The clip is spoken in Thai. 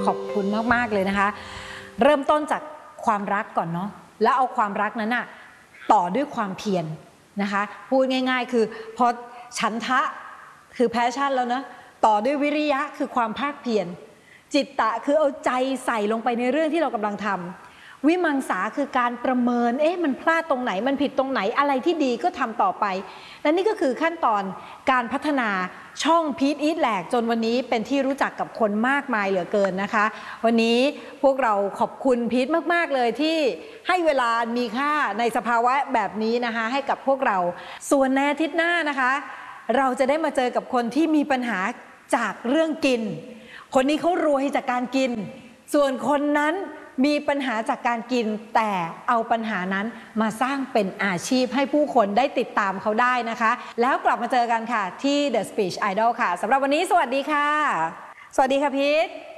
ขอบคุณมากๆเลยนะคะเริ่มต้นจากความรักก่อนเนาะแล้วเอาความรักนั้นอะต่อด้วยความเพียรนะคะพูดง่ายๆคือพอฉันทะคือแพชชั่นแล้วนะต่อด้วยวิริยะคือความภาคเพียรจิตตะคือเอาใจใส่ลงไปในเรื่องที่เรากำลังทำวิมังสาคือการประเมินมันพลาดตรงไหนมันผิดตรงไหนอะไรที่ดีก็ทำต่อไปและนี่ก็คือขั้นตอนการพัฒนาช่องพีทอีทแหลกจนวันนี้เป็นที่รู้จักกับคนมากมายเหลือเกินนะคะวันนี้พวกเราขอบคุณพีทมากๆเลยที่ให้เวลามีค่าในสภาวะแบบนี้นะคะให้กับพวกเราส่วนในอาทิตย์หน้านะคะเราจะได้มาเจอกับคนที่มีปัญหาจากเรื่องกินคนนี้เขารวยจากการกินส่วนคนนั้นมีปัญหาจากการกินแต่เอาปัญหานั้นมาสร้างเป็นอาชีพให้ผู้คนได้ติดตามเขาได้นะคะแล้วกลับมาเจอกันค่ะที่ The Speech Idol ค่ะสำหรับวันนี้สวัสดีค่ะสวัสดีค่ะพีท